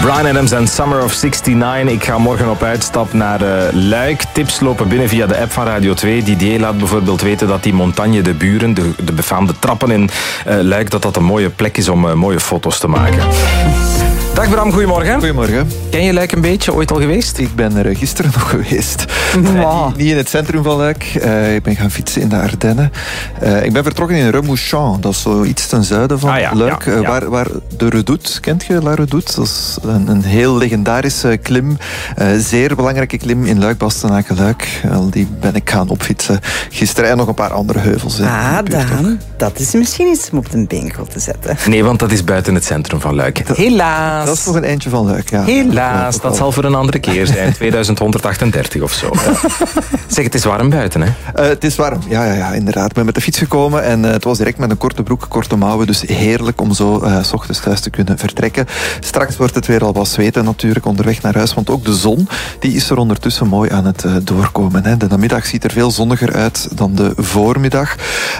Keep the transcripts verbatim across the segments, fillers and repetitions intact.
Bryan Adams en Summer of zesennegentig. Ik ga morgen op uitstap naar uh, Luik. Tips lopen binnen via de app van Radio twee. Didier laat bijvoorbeeld weten dat die Montagne de Buren, de, de befaamde trappen in uh, Luik, dat dat een mooie plek is om uh, mooie foto's te maken. Dag Bram, goedemorgen. Goedemorgen. Ken je Luik een beetje? Ooit al geweest? Ik ben er gisteren nog geweest. Wow. Uh, niet, niet in het centrum van Luik. Uh, ik ben gaan fietsen in de Ardennen. Uh, ik ben vertrokken in Remouchamp. Dat is zo iets ten zuiden van ah, ja, Luik. Ja, ja. Uh, waar, waar de Redoute, kent je La Redoute? Dat is een, een heel legendarische klim. Uh, zeer belangrijke klim in Luik-Bastenaken-Luik. Uh, die ben ik gaan opfietsen gisteren. En nog een paar andere heuvels. Ah, Daan. Dat is misschien iets om op de bingo te zetten. Nee, want dat is buiten het centrum van Luik. Dat, Helaas. Dat is nog een eindje van Luik, ja. Helaas, dat, dat zal voor een andere keer zijn. tweeduizend honderdachtendertig of zo. Ja. Zeg, het is warm buiten, hè? Uh, het is warm, ja, ja, ja, inderdaad. Ik ben met de fiets gekomen en uh, het was direct met een korte broek, korte mouwen. Dus heerlijk om zo uh, 's ochtends thuis te kunnen vertrekken. Straks wordt het weer al wat zweten natuurlijk onderweg naar huis. Want ook de zon die is er ondertussen mooi aan het uh, doorkomen. Hè. De namiddag ziet er veel zonniger uit dan de voormiddag.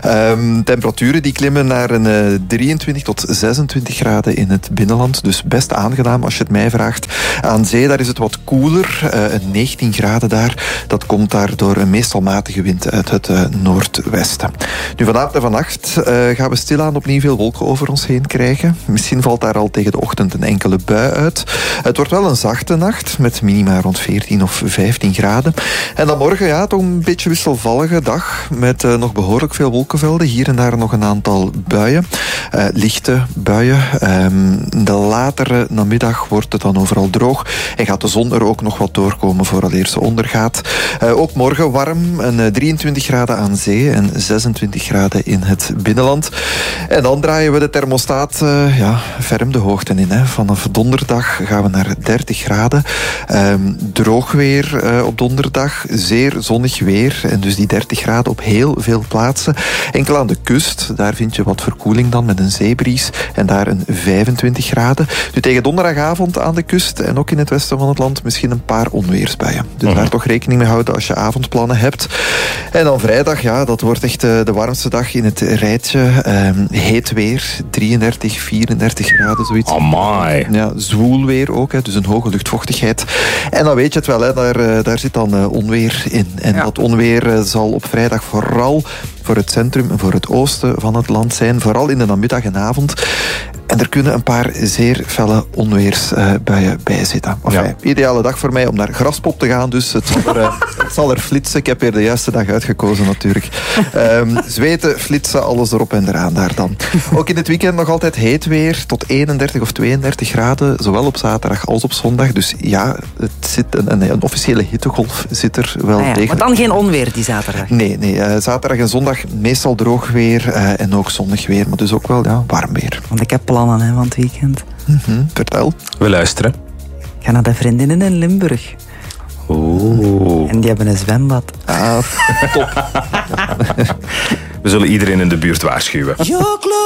Um, temperaturen die klimmen naar een uh, drieëntwintig tot zesentwintig graden in het binnenland. Dus best aangenaam als je het mij vraagt. Aan zee daar is het wat koeler. Uh, negentien graden daar. Dat komt daar door een meestal matige wind uit het uh, noordwesten. Nu vanavond en vannacht uh, gaan we stilaan opnieuw veel wolken over ons heen krijgen. Misschien valt daar al tegen de ochtend een enkele bui uit. Het wordt wel een zachte nacht met minima rond veertien of vijftien graden. En dan morgen ja, toch een beetje wisselvallige dag met uh, nog behoorlijk veel wolkenvelden. Hier en daar nog een aantal buien. Uh, lichte buien. Um, de latere namiddag wordt het dan overal droog en gaat de zon er ook nog wat doorkomen vooraleer ze ondergaat. Uh, ook morgen warm, een uh, drieëntwintig graden aan zee en zesentwintig graden in het binnenland. En dan draaien we de thermostaat uh, ja, ferm de hoogte in. Hè. Vanaf donderdag gaan we naar dertig graden. Um, droog weer uh, op donderdag, zeer zonnig weer en dus die dertig graden op heel veel plaatsen. Enkel aan de kust, daar vind je wat verkoeling dan met een zeebries en daar een vijfentwintig graden. Nu tegen donderdagavond aan de kust en ook in het westen van het land misschien een paar onweersbuien. Dus daar toch rekening mee houden als je avondplannen hebt. En dan vrijdag, ja, dat wordt echt de warmste dag in het rijtje. Um, heet weer, drieëndertig, vierendertig graden, zoiets. Amai. Ja, zwoel weer ook, hè, dus een hoge luchtvochtigheid. En dan weet je het wel, hè, daar, daar zit dan uh, onweer in. En ja. dat onweer uh, zal op vrijdag vooral voor het centrum en voor het oosten van het land zijn. Vooral in de namiddag en avond. En er kunnen een paar zeer felle onweersbuien uh, bij zitten. Enfin, ja. Ideale dag voor mij om naar Graspop te gaan. Dus het zal, er, uh, het zal er flitsen. Ik heb weer de juiste dag uitgekozen natuurlijk. Um, zweten, flitsen, alles erop en eraan daar dan. Ook in het weekend nog altijd heet weer. Tot eenendertig of tweeëndertig graden. Zowel op zaterdag als op zondag. Dus ja, het zit een, een, een officiële hittegolf zit er wel ah ja, tegen. Maar dan geen onweer die zaterdag? Nee, nee uh, zaterdag en zondag meestal droog weer. Uh, en ook zonnig weer. Maar dus ook wel ja, warm weer. Want ik heb plannen hè, van het weekend. Mm-hmm, vertel. We luisteren. Ik ga naar de vriendinnen in Limburg. Oeh. En die hebben een zwembad. Ah, top. We zullen iedereen in de buurt waarschuwen.